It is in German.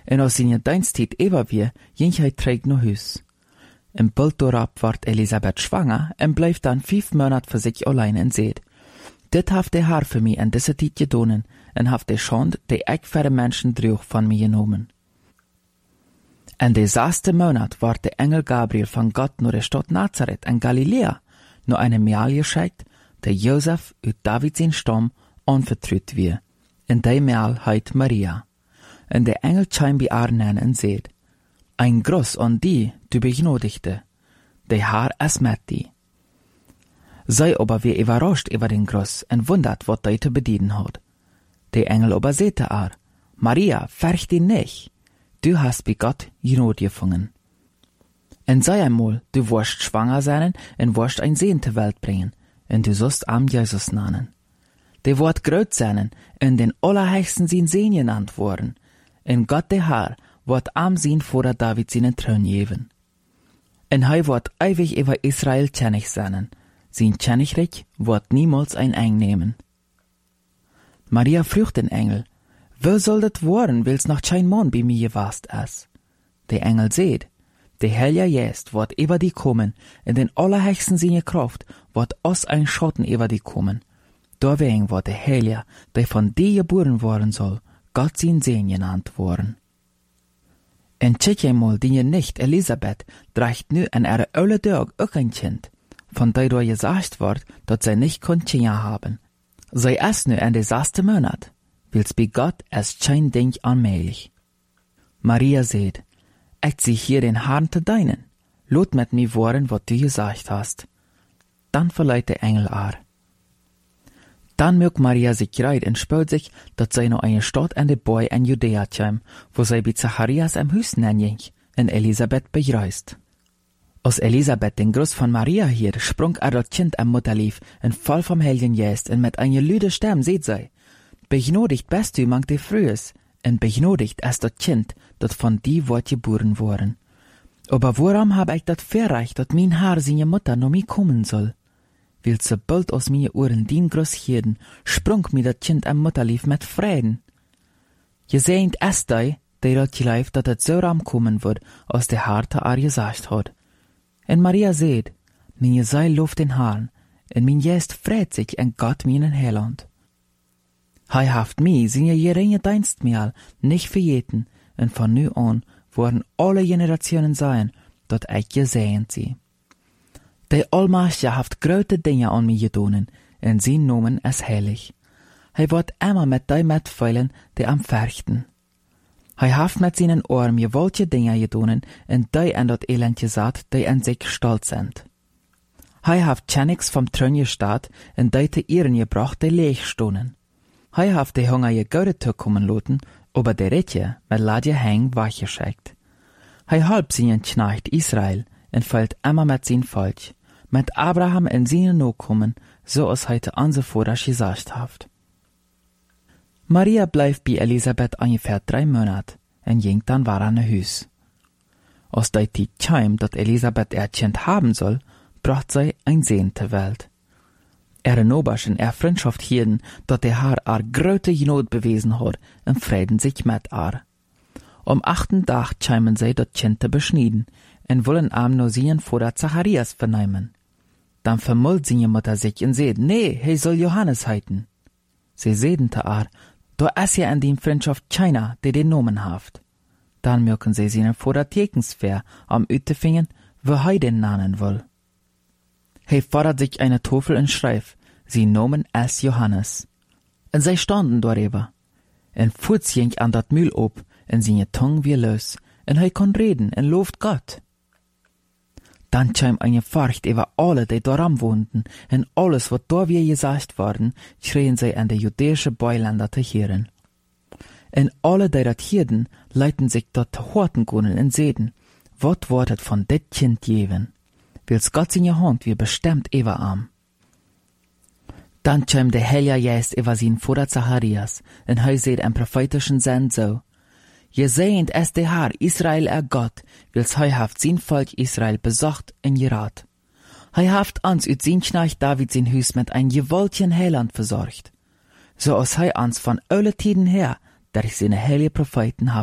en als zijn Dienstzeit ewa wie, ging hij terug naar huis. Im Bald dorab wordt Elisabeth schwanger en blijft dan 5 Monate voor zich allein en zegt, dit heeft de Herr für mich in deze tijd gedonen en heeft de schande die ik voor de mensen droeg van mij genomen. En de 6e Monat wordt de Engel Gabriel van Gott naar de stad Nazareth in Galilea, naar eine Maal geschickt, die Josef uit David zijn stam anvertraut wie. En die Maal heet Maria. En de Engel schijnt bij haar nemen en zegt, ein Gruß an die, du Begnadigte, der Herr ist mit dir. Zij aber wie überrascht über den Gruß en wundert, wat hij te bedienen hat. Der Engel aber sagte haar, Maria, fürcht dich nicht, du hast bei Gott Gnade gefunden. En sei einmal, du wirst schwanger sein en wirst ein Sohn zur Welt bringen, en du sollst am Jesus nennen. Der wird groß sein en den Allerhöchsten sein Sohn genannt worden, en Gott der Herr wird am Sohn vor David seinen Thron geben. En hij wird ewig über Israel König sein, sein Königreich wird niemals ein einnehmen. Maria fragt den Engel, wo soll das werden, weil's noch kein Mann bei mir gewast ist? Der Engel sagt, der Heilige Geist wird über die kommen, in den Allerhöchsten seine Kraft wird aus ein Schatten über die kommen. Deswegen wird der Heilige, der von dir geboren worden soll, Gott sein Sohn genannt worden. En tjek einmal, die nicht Elisabeth dreigt nu an ihre oude Tag auch ein Kind, von der da gesagt wird, dass sie nicht Kinder haben. Sie ist nu in der 6. Monat, weil's bei Gott ist kein Ding allmählich. Maria sagt, ich zieh hier den Herrn zu deinen, lot mit mir worden, was du gesagt hast. Dann verleiht der Engel haar. Dann mögt Maria sich greit und spürt sich, dass sie noch eine Stadt in der Boy in Judäa käm, wo sie bei Zacharias am Hüsten ging und Elisabeth begrüßt. Als Elisabeth den Gruß von Maria hielt, sprung das Kind am Mutterlief und voll vom Heiligen Geist und mit einer lüde Stimme seht sie, begnadigt bist du mang de Frühes, und begnadigt ist das Kind, das von dir wird geboren worden. Aber warum hab ich das verreicht, dass mein Herr seine Mutter noch mir kommen soll? Weil sobald aus mir Ohren den Gruß hielten, sprung mir das Kind am Mutterlief mit Frieden. Je seht es die das geleift, dass es so ram kommen wird, als der Herr zu ihr gesagt hat. Und Maria seht, meine Seele lobt den Herrn, und mein Geist freut sich in Gott meinen Heiland. Hij haft mich seine geringe Dienstmahl nicht vergeten, und von nu an werden alle Generationen sein, dat ich gesehen sie. Der Allmächtige haft große Dinge an mich getan, und sein Namen ist heilig. Hij wird immer mit die mitfeilen, die am fürchten. Hij haft mit seinen Armen gewaltige Dinge getan, und die an dat Elend gesagt, die an sich stolz sind. Hij haft Königs vom Thron gestarrt, und die zu Ehren gebracht, die leeg stonden. Hij haft die Hunger je Gaude kommen lassen, aber der Rätje mit Ladje Heng weggeschickt. Hij halb seinen Knecht Israel und fällt immer mit sein Volk, mit Abraham in seine Nachkommen, so als heute unsere Vater gesagt hat. Maria bleibt bei Elisabeth ungefähr 3 Monate und ging dann war an Hus. Als die Zeit kam, dass Elisabeth ihr Kind haben soll, bracht sie ein Sohn zur Welt. Ihre Noberschen ihre Freundschaft hielten, dass der Herr ihr große Gnade bewiesen hat und frieden sich mit ihr. Am 8. Tag kamen sie das Kind zu beschneiden und wollen am nur seinen Vater Zacharias vernehmen. Dann vermult seine Mutter sich und sagt, nee, er soll Johannes heiten. Sie sehen zu ihr, da ist ja in die Freundschaft keiner, der den Namen haft. Dann mögen sie seinen Vater Tekensfair am Ütefingen, wo er den nennen will. Er fordert sich eine Tafel und schreibt, sie Namen ist Johannes. Und sie standen darüber. Und Fuß ging an dat Mühl ab, und seine Tongue wie los, und er kann reden und lobt Gott. Dann kam eine Furcht über alle, die daran wohnten, und alles, was da wie gesagt worden, schrien sie an die jüdische Beiländer zu hören. Und alle, die das hörten, leiten sich dort zu horten können und sehen, was wird von dit Kind geben, weil's Gott seine Hand wie bestimmt über am. Dann kam der Heilige Geist über seinen Vater Zacharias, und er seht im prophetischen Sinn so, Je sehend es der Herr Israel Gott, weil's hei haft sein Volk Israel besocht und gerat. Hei haft uns ut sein Knecht David sein Hus mit ein gewaltigen Heiland versorgt. So als hei uns von alle Tiden her, durch seine heilige Propheten